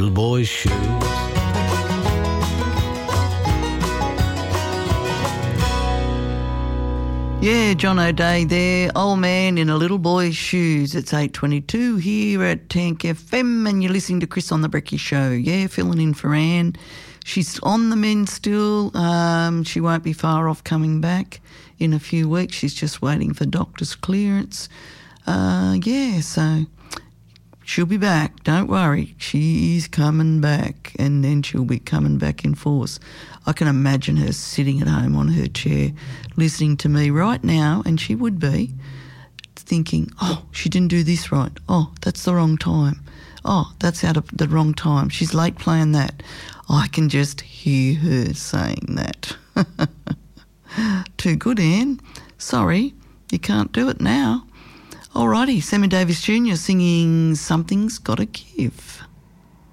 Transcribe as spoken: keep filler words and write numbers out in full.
little boy's shoes. Yeah, John O'Day there, old man in a little boy's shoes. It's eight twenty-two here at Tank F M and you're listening to Chris on the Brekkie Show. Yeah, filling in for Anne. She's on the mend still. Um, she won't be far off coming back in a few weeks. She's just waiting for doctor's clearance. Uh, yeah, so she'll be back. Don't worry. She is coming back and then she'll be coming back in force. I can imagine her sitting at home on her chair listening to me right now, and she would be thinking, oh, she didn't do this right. Oh, that's the wrong time. Oh, that's out of the wrong time. She's late playing that. I can just hear her saying that. Too good, Anne. Sorry, you can't do it now. Alrighty, Sammy Davis Junior singing Something's Gotta Give.